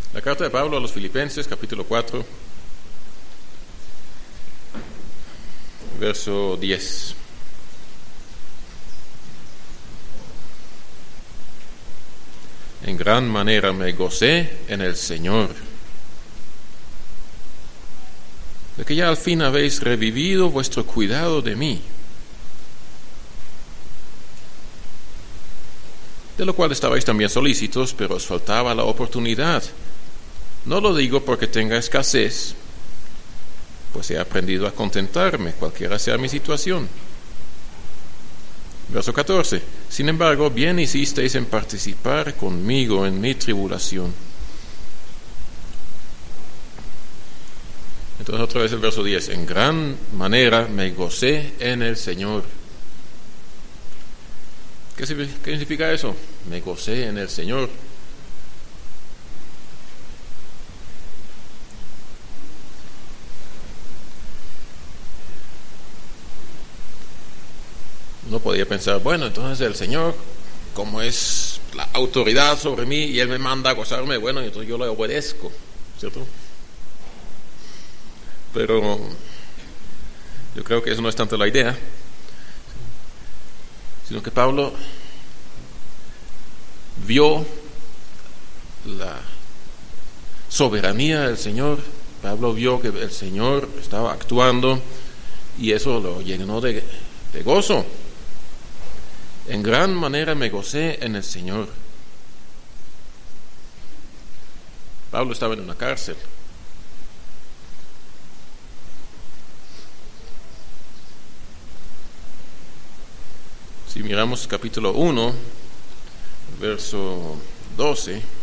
La carta de Pablo a los Filipenses, capítulo 4, verso 10. En gran manera me gocé en el Señor, de que ya al fin habéis revivido vuestro cuidado de mí, de lo cual estabais también solícitos, pero os faltaba la oportunidad. No lo digo porque tenga escasez, pues he aprendido a contentarme, cualquiera sea mi situación. Verso 14. Sin embargo, bien hicisteis en participar conmigo en mi tribulación. Entonces otra vez el verso 10. En gran manera me gocé en el Señor. ¿Qué significa eso? Me gocé en el Señor. Uno podía pensar, bueno, entonces el Señor, como es la autoridad sobre mí y Él me manda a gozarme, bueno, entonces yo le obedezco, ¿cierto? Pero yo creo que eso no es tanto la idea, sino que Pablo vio la soberanía del Señor. Pablo vio que el Señor estaba actuando y eso lo llenó de gozo. En gran manera me gocé en el Señor. Pablo estaba en una cárcel. Si miramos capítulo 1, verso 12,